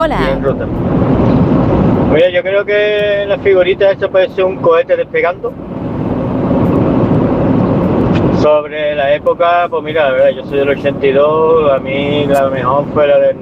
y Hola. en ruta. Mira, yo creo que la figurita esta puede ser un cohete despegando. Sobre la época, pues mira, la verdad, yo soy del 82, a mí la mejor fue la del